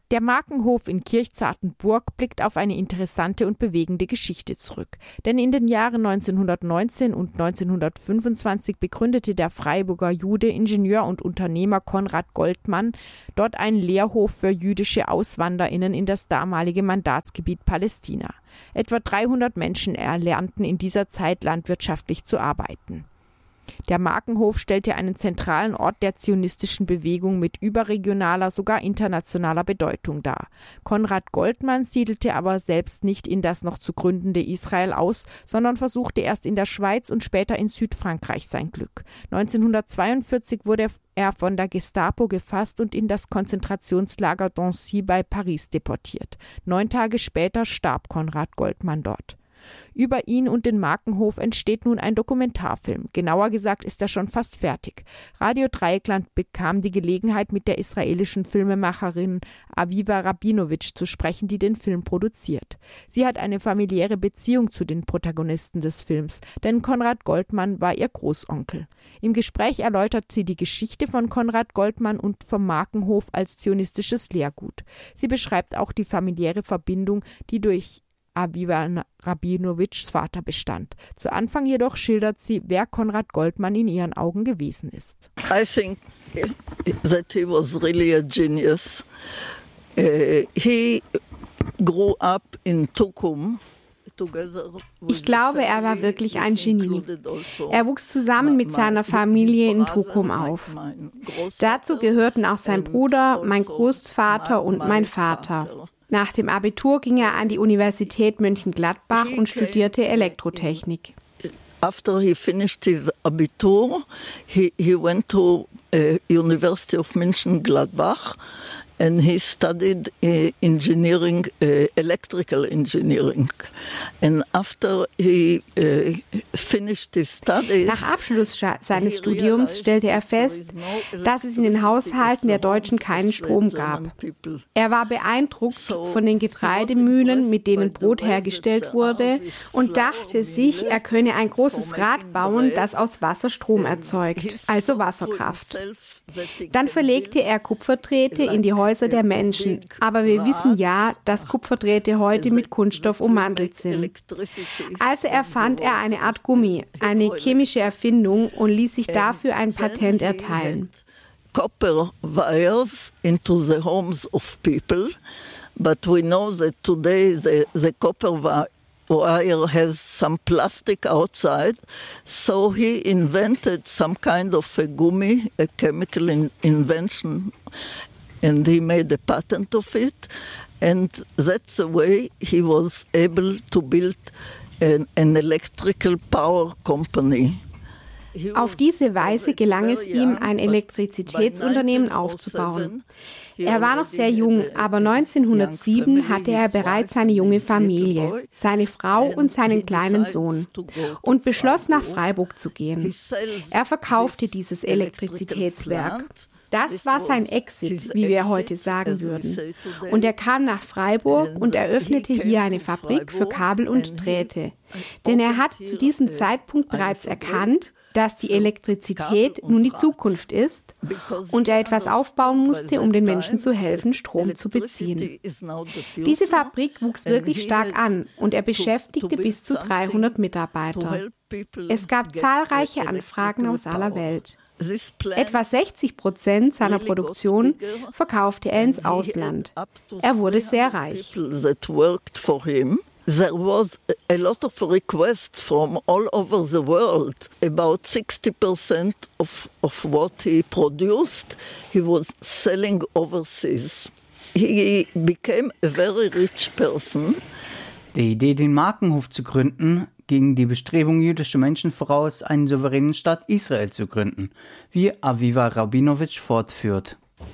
Der Markenhof in Kirchzartenburg blickt auf eine interessante und bewegende Geschichte zurück. Denn in den Jahren 1919 und 1925 begründete der Freiburger Jude, Ingenieur und Unternehmer Konrad Goldmann dort einen Lehrhof für jüdische AuswanderInnen in das damalige Mandatsgebiet Palästina. Etwa 300 Menschen erlernten in dieser Zeit landwirtschaftlich zu arbeiten. Der Markenhof stellte einen zentralen Ort der zionistischen Bewegung mit überregionaler, sogar internationaler Bedeutung dar. Konrad Goldmann siedelte aber selbst nicht in das noch zu gründende Israel aus, sondern versuchte erst in der Schweiz und später in Südfrankreich sein Glück. 1942 wurde er von der Gestapo gefasst und in das Konzentrationslager d'Ancy bei Paris deportiert. 9 Tage später starb Konrad Goldmann dort. Über ihn und den Markenhof entsteht nun ein Dokumentarfilm. Genauer gesagt ist er schon fast fertig. Radio Dreieckland bekam die Gelegenheit, mit der israelischen Filmemacherin Aviva Rabinowitsch zu sprechen, die den Film produziert. Sie hat eine familiäre Beziehung zu den Protagonisten des Films, denn Konrad Goldmann war ihr Großonkel. Im Gespräch erläutert sie die Geschichte von Konrad Goldmann und vom Markenhof als zionistisches Lehrgut. Sie beschreibt auch die familiäre Verbindung, die durch Aviva Rabinowitschs Vater bestand. Zu Anfang jedoch schildert sie, wer Konrad Goldmann in ihren Augen gewesen ist. I think that he was really a genius. He grew up in Tukum. Ich glaube, er war wirklich ein Genie. Er wuchs zusammen mit seiner Familie in Tukum auf. Dazu gehörten auch sein Bruder, mein Großvater und mein Vater. Nach dem Abitur ging er an die Universität Mönchengladbach und studierte Elektrotechnik. After he finished his Abitur, he went to University of Mönchengladbach and he studied engineering, electrical engineering. And after he finished his studies, nach Abschluss seines Studiums stellte er fest, dass es in den Haushalten der Deutschen keinen Strom gab. Er war beeindruckt von den Getreidemühlen, mit denen Brot hergestellt wurde, und dachte sich, er könne ein großes Rad bauen, das aus Wasser Strom erzeugt, also Wasserkraft. Dann verlegte er Kupferdrähte in die Häuser der Menschen. Aber wir wissen ja, dass Kupferdrähte heute mit Kunststoff ummantelt sind. Also erfand er eine Art Gummi, eine chemische Erfindung, und ließ sich dafür ein Patent erteilen. Copper wires into the homes of people, but we know that today the copper wire has some plastic outside, so he invented some kind of a gummi, a chemical invention, and he made a patent of it, and that's the way he was able to build an electrical power company. Auf diese Weise gelang es ihm, ein Elektrizitätsunternehmen aufzubauen. Er war noch sehr jung, aber 1907 hatte er bereits eine junge Familie, seine Frau und seinen kleinen Sohn, und beschloss, nach Freiburg zu gehen. Er verkaufte dieses Elektrizitätswerk. Das war sein Exit, wie wir heute sagen würden. Und er kam nach Freiburg und eröffnete hier eine Fabrik für Kabel und Drähte. Denn er hat zu diesem Zeitpunkt bereits erkannt, dass die Elektrizität nun die Zukunft ist und er etwas aufbauen musste, um den Menschen zu helfen, Strom zu beziehen. Diese Fabrik wuchs wirklich stark an und er beschäftigte bis zu 300 Mitarbeiter. Es gab zahlreiche Anfragen aus aller Welt. Etwa 60% seiner Produktion verkaufte er ins Ausland. Er wurde sehr reich. There was a lot of requests from all over the world. About 60% of what he produced, he was selling overseas. He became a very rich person. Die Idee, den Markenhof zu gründen, ging die Bestrebung jüdischer Menschen voraus, einen souveränen Staat Israel zu gründen, wie Aviva Rabinowitsch fortführt.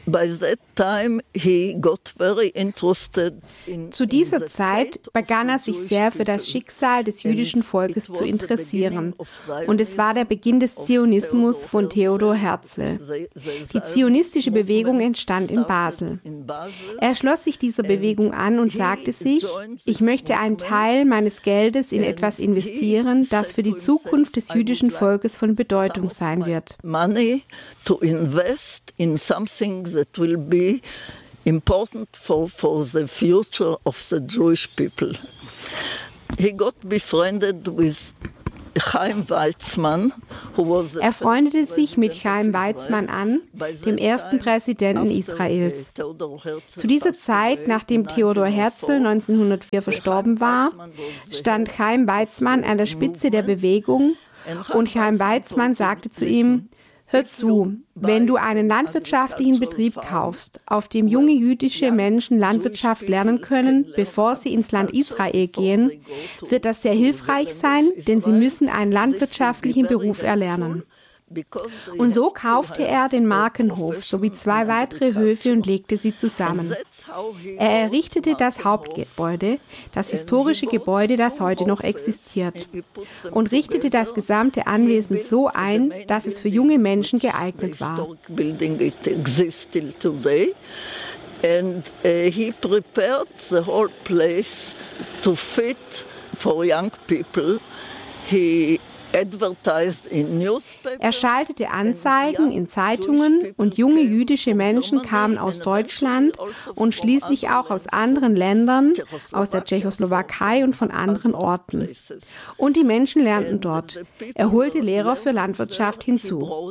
Zu dieser Zeit begann er sich sehr für das Schicksal des jüdischen Volkes zu interessieren. Und es war der Beginn des Zionismus von Theodor Herzl. Die zionistische Bewegung entstand in Basel. Er schloss sich dieser Bewegung an und sagte sich, ich möchte einen Teil meines Geldes in etwas investieren, das für die Zukunft des jüdischen Volkes von Bedeutung sein wird. Money to invest in something that will be important for the future of the Jewish people. He got befriended with Chaim Weizmann, er freundete sich mit Chaim Weizmann an, dem ersten Präsidenten Israels. Zu dieser Zeit, nachdem Theodor Herzl 1904 verstorben war, stand Chaim Weizmann an der Spitze der Bewegung und Chaim Weizmann sagte zu ihm: Hör zu, wenn du einen landwirtschaftlichen Betrieb kaufst, auf dem junge jüdische Menschen Landwirtschaft lernen können, bevor sie ins Land Israel gehen, wird das sehr hilfreich sein, denn sie müssen einen landwirtschaftlichen Beruf erlernen. Und so kaufte er den Markenhof sowie 2 weitere Höfe und legte sie zusammen. Er errichtete das Hauptgebäude, das historische Gebäude, das heute noch existiert, und richtete das gesamte Anwesen so ein, dass es für junge Menschen geeignet war. And he prepared the whole place to fit for young people. Er schaltete Anzeigen in Zeitungen und junge jüdische Menschen kamen aus Deutschland und schließlich auch aus anderen Ländern, aus der Tschechoslowakei und von anderen Orten. Und die Menschen lernten dort. Er holte Lehrer für Landwirtschaft hinzu.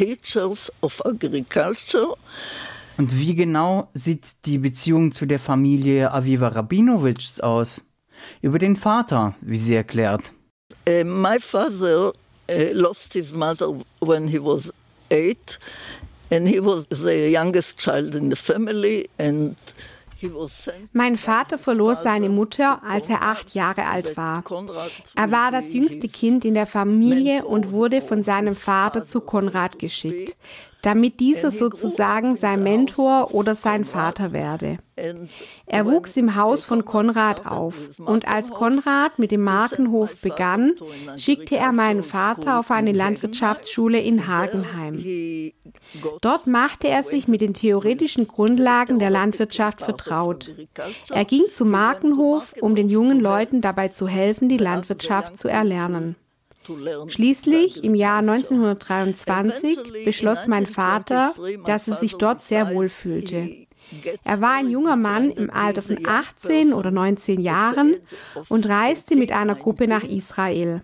Und wie genau sieht die Beziehung zu der Familie Aviva Rabinowitsch aus? Über den Vater, wie sie erklärt. My father lost his mother when he was 8, and he was the youngest child in the family, and mein Vater verlor seine Mutter, als er 8 Jahre alt war. Er war das jüngste Kind in der Familie und wurde von seinem Vater zu Konrad geschickt, damit dieser sozusagen sein Mentor oder sein Vater werde. Er wuchs im Haus von Konrad auf und als Konrad mit dem Markenhof begann, schickte er meinen Vater auf eine Landwirtschaftsschule in Hagenheim. Dort machte er sich mit den theoretischen Grundlagen der Landwirtschaft vertraut. Er ging zum Markenhof, um den jungen Leuten dabei zu helfen, die Landwirtschaft zu erlernen. Schließlich im Jahr 1923 beschloss mein Vater, dass er sich dort sehr wohl fühlte. Er war ein junger Mann im Alter von 18 oder 19 Jahren und reiste mit einer Gruppe nach Israel.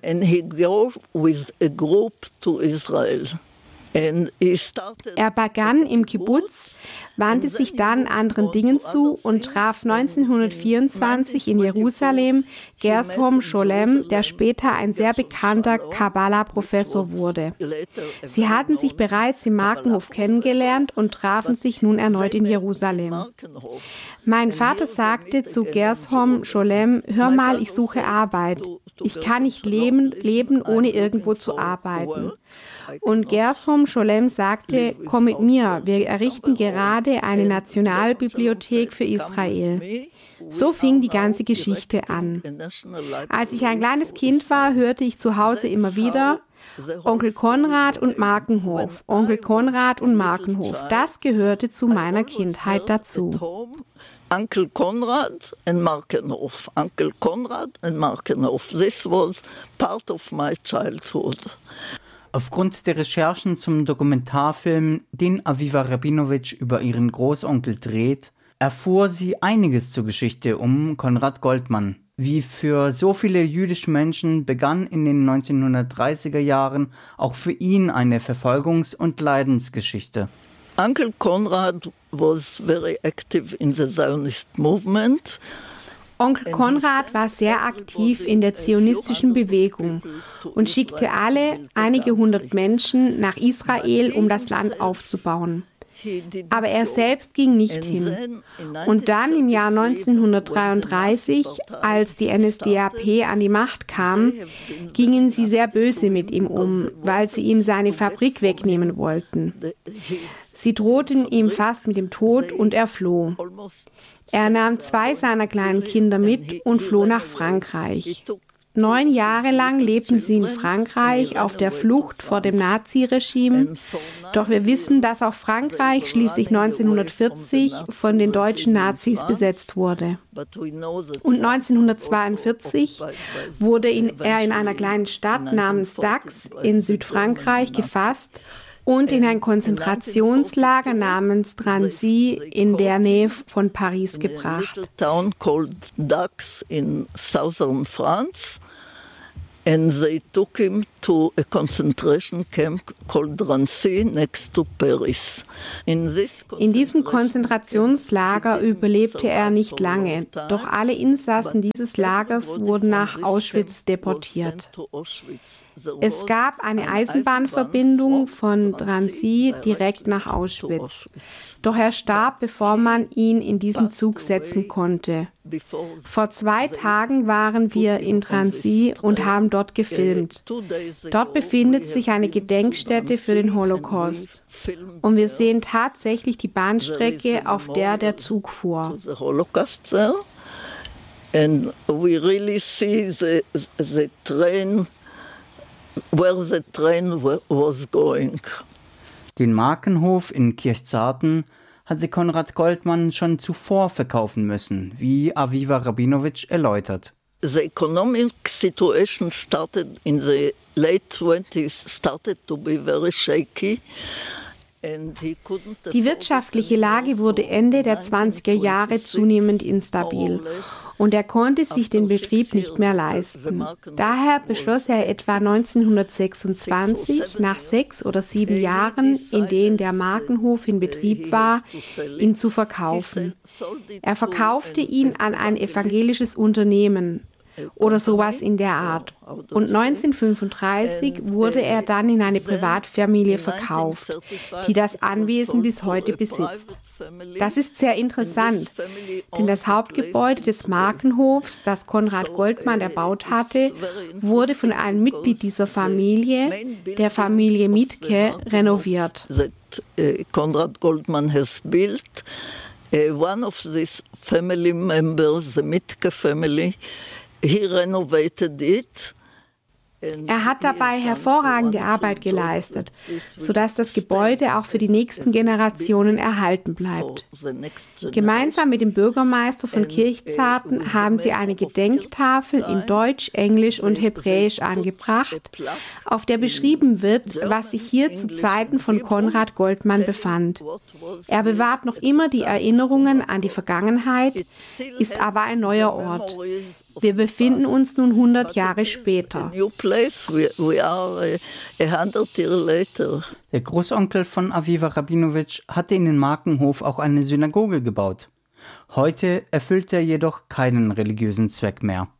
Er begann im Kibbutz, wandte sich dann anderen Dingen zu und traf 1924 in Jerusalem Gershom Scholem, der später ein sehr bekannter Kabbalah-Professor wurde. Sie hatten sich bereits im Markenhof kennengelernt und trafen sich nun erneut in Jerusalem. Mein Vater sagte zu Gershom Scholem: Hör mal, ich suche Arbeit. Ich kann nicht leben, ohne irgendwo zu arbeiten. Und Gershom Scholem sagte: Komm mit mir, wir errichten gerade eine Nationalbibliothek für Israel. So fing die ganze Geschichte an. Als ich ein kleines Kind war, hörte ich zu Hause immer wieder: Onkel Konrad und Markenhof, Onkel Konrad und Markenhof. Das gehörte zu meiner Kindheit dazu. Uncle Konrad and Markenhof, Uncle Konrad and Markenhof. This was part of my childhood. Aufgrund der Recherchen zum Dokumentarfilm, den Aviva Rabinowitsch über ihren Großonkel dreht, erfuhr sie einiges zur Geschichte um Konrad Goldmann. Wie für so viele jüdische Menschen begann in den 1930er Jahren auch für ihn eine Verfolgungs- und Leidensgeschichte. Uncle Konrad was very active in the Zionist movement. Onkel Konrad war sehr aktiv in der zionistischen Bewegung und schickte einige hundert Menschen nach Israel, um das Land aufzubauen. Aber er selbst ging nicht hin. Und dann im Jahr 1933, als die NSDAP an die Macht kam, gingen sie sehr böse mit ihm um, weil sie ihm seine Fabrik wegnehmen wollten. Sie drohten ihm fast mit dem Tod und er floh. Er nahm 2 seiner kleinen Kinder mit und floh nach Frankreich. 9 Jahre lang lebten sie in Frankreich auf der Flucht vor dem Naziregime. Doch wir wissen, dass auch Frankreich schließlich 1940 von den deutschen Nazis besetzt wurde. Und 1942 wurde er in einer kleinen Stadt namens Dax in Südfrankreich gefasst und in ein Konzentrationslager namens Drancy in der Nähe von Paris gebracht. In a town called Dax in southern France. And they took him to a concentration camp called Drancy next to Paris. In diesem Konzentrationslager überlebte er nicht lange, doch alle Insassen dieses Lagers wurden nach Auschwitz deportiert. Es gab eine Eisenbahnverbindung von Drancy direkt nach Auschwitz. Doch er starb, bevor man ihn in diesen Zug setzen konnte. Vor 2 Tagen waren wir in Drancy und haben dort gefilmt. Dort befindet sich eine Gedenkstätte für den Holocaust. Und wir sehen tatsächlich die Bahnstrecke, auf der der Zug fuhr. And we really see the train, where the train was going. Den Markenhof in Kirchzarten hatte Konrad Goldmann schon zuvor verkaufen müssen, wie Aviva Rabinowitsch erläutert. The economic situation started in the late 20s, started to be very shaky. Die wirtschaftliche Lage wurde Ende der 20er Jahre zunehmend instabil und er konnte sich den Betrieb nicht mehr leisten. Daher beschloss er etwa 1926, nach 6 oder 7 Jahren, in denen der Markenhof in Betrieb war, ihn zu verkaufen. Er verkaufte ihn an ein evangelisches Unternehmen oder sowas in der Art. Und 1935 wurde er dann in eine Privatfamilie verkauft, die das Anwesen bis heute besitzt. Das ist sehr interessant, denn das Hauptgebäude des Markenhofs, das Konrad Goldmann erbaut hatte, wurde von einem Mitglied dieser Familie, der Familie Mietke, renoviert. Konrad Goldmann has built. One of these family members, the Mietke family, he renovated it. Er hat dabei hervorragende Arbeit geleistet, sodass das Gebäude auch für die nächsten Generationen erhalten bleibt. Gemeinsam mit dem Bürgermeister von Kirchzarten haben sie eine Gedenktafel in Deutsch, Englisch und Hebräisch angebracht, auf der beschrieben wird, was sich hier zu Zeiten von Konrad Goldmann befand. Er bewahrt noch immer die Erinnerungen an die Vergangenheit, ist aber ein neuer Ort. Wir befinden uns nun 100 Jahre später. Der Großonkel von Aviva Rabinowitsch hatte in den Markenhof auch eine Synagoge gebaut. Heute erfüllt er jedoch keinen religiösen Zweck mehr.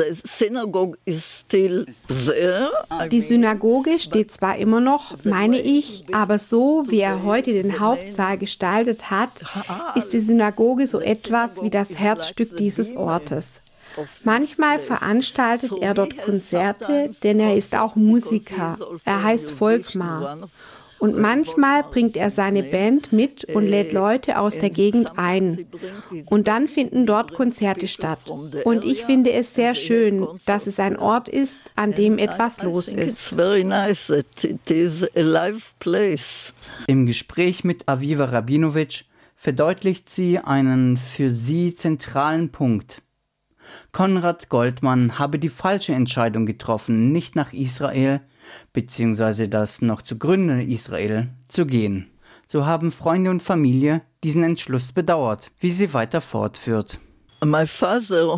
Die Synagoge steht zwar immer noch, meine ich, aber so wie er heute den Hauptsaal gestaltet hat, ist die Synagoge so etwas wie das Herzstück dieses Ortes. Manchmal veranstaltet er dort Konzerte, denn er ist auch Musiker. Er heißt Volkmar. Und manchmal bringt er seine Band mit und lädt Leute aus der Gegend ein. Und dann finden dort Konzerte statt. Und ich finde es sehr schön, dass es ein Ort ist, an dem etwas los ist. Im Gespräch mit Aviva Rabinowitsch verdeutlicht sie einen für sie zentralen Punkt. Konrad Goldmann habe die falsche Entscheidung getroffen, nicht nach Israel, beziehungsweise das noch zu gründende Israel, zu gehen. So haben Freunde und Familie diesen Entschluss bedauert, wie sie weiter fortführt. Mein Vater,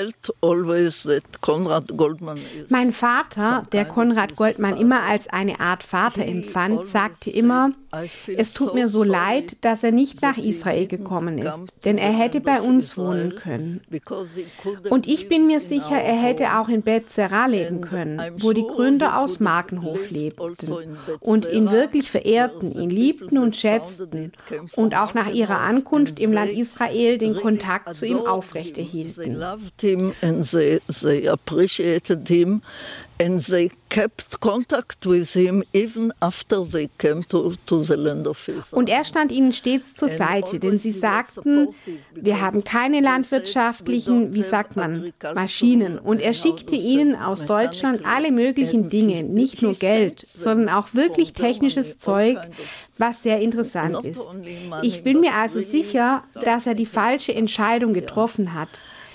der Konrad Goldmann immer als eine Art Vater empfand, sagte immer, es tut mir so leid, dass er nicht nach Israel gekommen ist, denn er hätte bei uns wohnen können. Und ich bin mir sicher, er hätte auch in Bet Zerah leben können, wo die Gründer aus Markenhof lebten und ihn wirklich verehrten, ihn liebten und schätzten und auch nach ihrer Ankunft im Land Israel den Kontakt zu ihm aufrechterhielten. They loved him and they appreciated him and they kept contact with him even after they came to the land of Israel. Und er stand ihnen stets zur Seite, denn sie sagten, wir haben keine landwirtschaftlichen, Maschinen. Und er schickte ihnen aus Deutschland alle möglichen Dinge, nicht nur Geld, sondern auch wirklich technisches Zeug, was sehr interessant ist. Ich bin mir also sicher, dass er die falsche Entscheidung getroffen hat.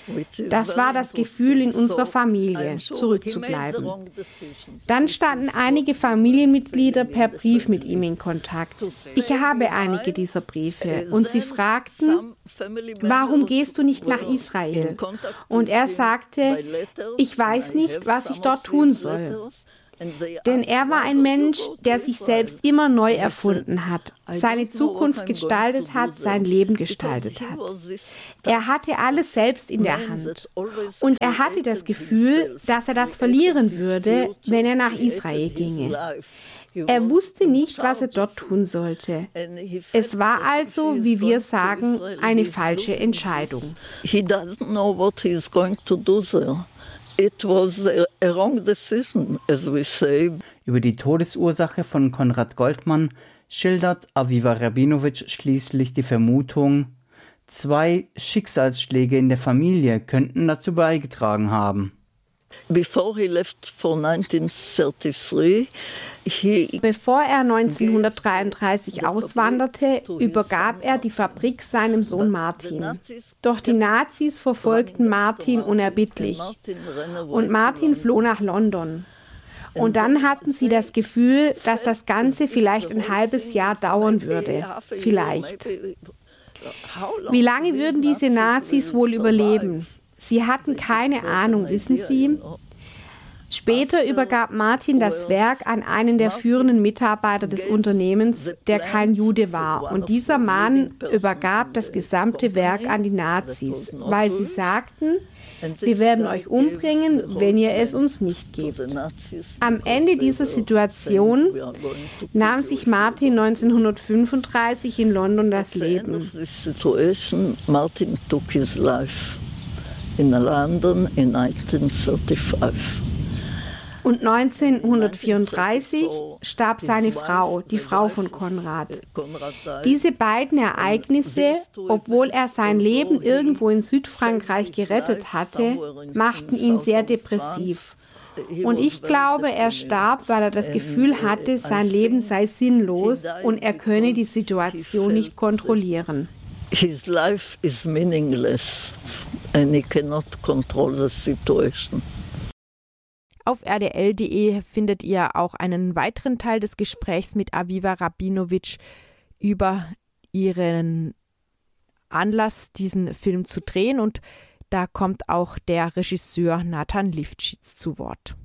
Das war das Gefühl in unserer Familie, zurückzubleiben. Dann standen einige Familienmitglieder per Brief mit ihm in Kontakt. Ich habe einige dieser Briefe und sie fragten, warum gehst du nicht nach Israel? Und er sagte, ich weiß nicht, was ich dort tun soll. Denn er war ein Mensch, der sich selbst immer neu erfunden hat, seine Zukunft gestaltet hat, sein Leben gestaltet hat. Er hatte alles selbst in der Hand. Und er hatte das Gefühl, dass er das verlieren würde, wenn er nach Israel ginge. Er wusste nicht, was er dort tun sollte. Es war also, wie wir sagen, eine falsche Entscheidung. He doesn't know what he's going to do there. It was a wrong decision, as we say. Über die Todesursache von Konrad Goldmann schildert Aviva Rabinowitsch schließlich die Vermutung, 2 Schicksalsschläge in der Familie könnten dazu beigetragen haben. Before he left for 1933, Bevor er 1933 auswanderte, übergab er die Fabrik seinem Sohn Martin. Doch die Nazis verfolgten Martin unerbittlich und Martin floh nach London. Und dann hatten sie das Gefühl, dass das Ganze vielleicht ein halbes Jahr dauern würde. Vielleicht. Wie lange würden diese Nazis wohl überleben? Sie hatten keine Ahnung, wissen Sie? Später übergab Martin das Werk an einen der führenden Mitarbeiter des Unternehmens, der kein Jude war. Und dieser Mann übergab das gesamte Werk an die Nazis, weil sie sagten, wir werden euch umbringen, wenn ihr es uns nicht gebt. Am Ende dieser Situation nahm sich Martin 1935 in London das Leben. Martin took his life in London in 1935. Und 1934 starb seine Frau, die Frau von Konrad. Diese beiden Ereignisse, obwohl er sein Leben irgendwo in Südfrankreich gerettet hatte, machten ihn sehr depressiv. Und ich glaube, er starb, weil er das Gefühl hatte, sein Leben sei sinnlos und er könne die Situation nicht kontrollieren. His life is meaningless and he cannot control the situation. Auf rdl.de findet ihr auch einen weiteren Teil des Gesprächs mit Aviva Rabinowitsch über ihren Anlass, diesen Film zu drehen. Und da kommt auch der Regisseur Nathan Lifschitz zu Wort.